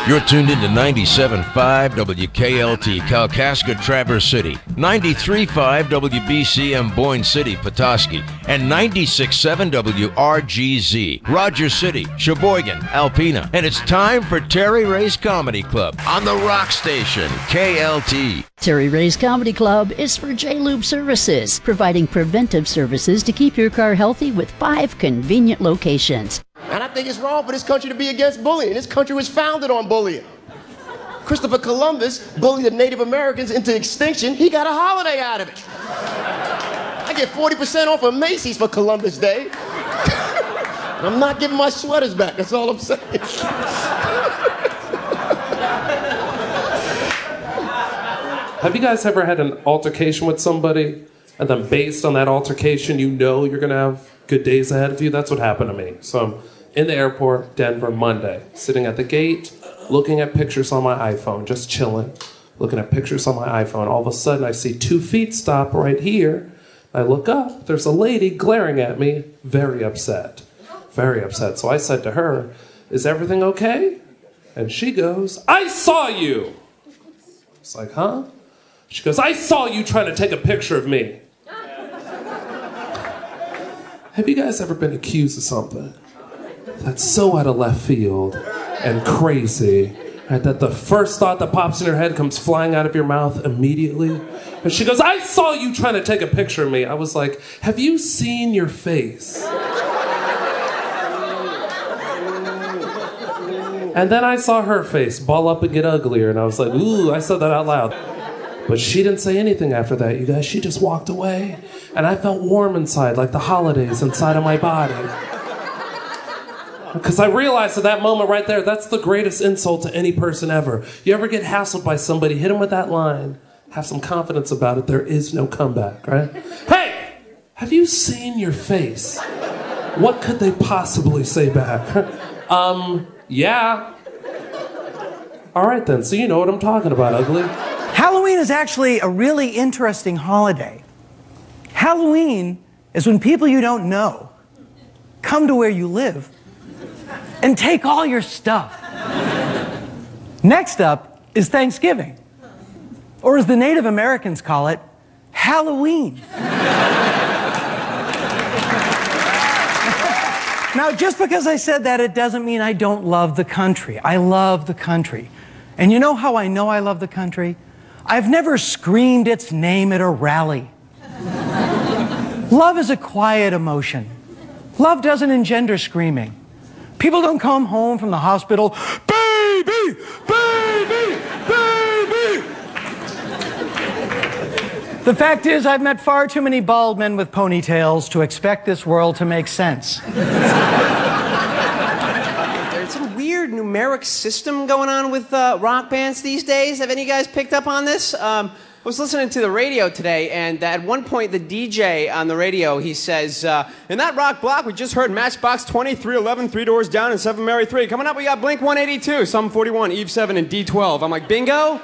You're tuned into 97.5 WKLT, Kalkaska, Traverse City, 93.5 WBCM, Boyne City, Petoskey, and 96.7 WRGZ, Roger City, Sheboygan, Alpena. And it's time for Terry Ray's Comedy Club on the Rock Station, KLT. Terry Ray's Comedy Club is for J-Lube Services, providing preventive services to keep your car healthy with 5 convenient locations. And I think it's wrong for this country to be against bullying. This country was founded on bullying. Christopher Columbus bullied the Native Americans into extinction. He got a holiday out of it. I get 40% off of Macy's for Columbus Day. And I'm not giving my sweaters back, that's all I'm saying. Have you guys ever had an altercation with somebody, and then based on that altercation, you know you're gonna have good days ahead of you? That's what happened to me. So I'm in the airport, Denver, Monday, sitting at the gate, looking at pictures on my iPhone, just chilling, looking at pictures on my iPhone. All of a sudden, I see 2 feet stop right here. I look up, there's a lady glaring at me, very upset, very upset. So I said to her, "Is everything okay?" And she goes, "I saw you." It's like, huh? She goes, "I saw you trying to take a picture of me." Have you guys ever been accused of something that's so out of left field and crazy, right, that the first thought that pops in your head comes flying out of your mouth immediately? And she goes, "I saw you trying to take a picture of me." I was like, "Have you seen your face?" And then I saw her face ball up and get uglier, and I was like, ooh, I said that out loud. But she didn't say anything after that, you guys. She just walked away. And I felt warm inside, like the holidays inside of my body. Because I realized at that moment right there, that's the greatest insult to any person ever. You ever get hassled by somebody, hit them with that line, have some confidence about it, there is no comeback, right? Hey, have you seen your face? What could they possibly say back? Yeah. All right then, so you know what I'm talking about, ugly. Halloween is actually a really interesting holiday. Halloween is when people you don't know come to where you live and take all your stuff. Next up is Thanksgiving, or as the Native Americans call it, Halloween. Now, just because I said that, it doesn't mean I don't love the country. I love the country. And you know how I know I love the country? I've never screamed its name at a rally. Love is a quiet emotion. Love doesn't engender screaming. People don't come home from the hospital, "Baby, baby, baby." The fact is, I've met far too many bald men with ponytails to expect this world to make sense. There's some weird numeric system going on with rock bands these days. Have any of you guys picked up on this? I was listening to the radio today, and at one point, the DJ on the radio, he says, in that rock block, we just heard Matchbox 20, 311, 3 Doors Down, and 7 Mary 3. Coming up, we got Blink 182, Sum 41, Eve 7, and D12. I'm like, bingo?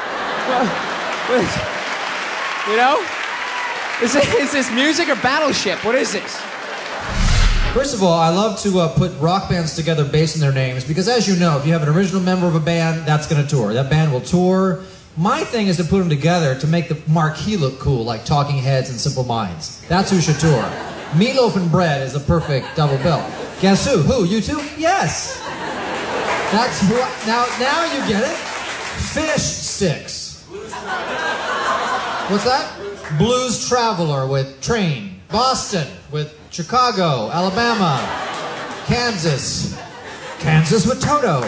You know? Is this music or Battleship? What is this? First of all, I love to put rock bands together based on their names, because as you know, if you have an original member of a band, that's going to tour. That band will tour. My thing is to put them together to make the marquee look cool, like Talking Heads and Simple Minds. That's who should tour. Meatloaf and Bread is a perfect double bill. Guess who? Who? You two? Yes. That's who. Now you get it. Fish Sticks. What's that? Blues Traveler with Train. Boston with Chicago, Alabama, Kansas. Kansas with Toto.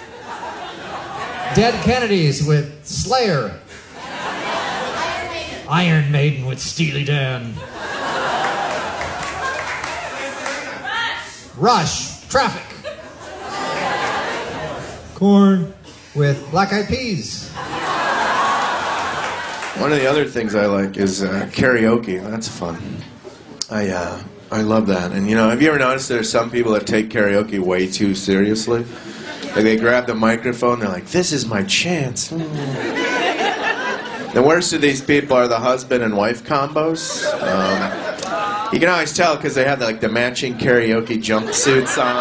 Dead Kennedys with Slayer. Iron Maiden with Steely Dan. Rush. Traffic. Korn with Black Eyed Peas. One of the other things I like is karaoke. That's fun. I love that. And you know, have you ever noticed there's some people that take karaoke way too seriously? Like they grab the microphone, they're like, "This is my chance." The worst of these people are the husband and wife combos. You can always tell because they have like the matching karaoke jumpsuits on.